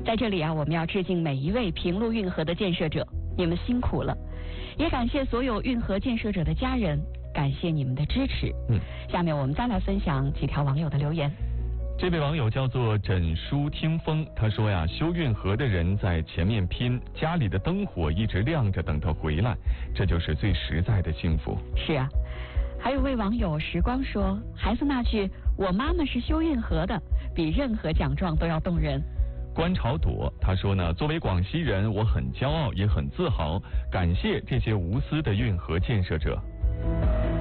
在这里啊，我们要致敬每一位平陆运河的建设者，你们辛苦了，也感谢所有运河建设者的家人，感谢你们的支持。下面我们再来分享几条网友的留言。 这位网友叫做枕书听风，他说呀，修运河的人在前面拼，家里的灯火一直亮着等他回来，这就是最实在的幸福。 是啊，还有位网友时光说，孩子那句我妈妈是修运河的，比任何奖状都要动人。 观潮朵他说呢，作为广西人，我很骄傲也很自豪，感谢这些无私的运河建设者。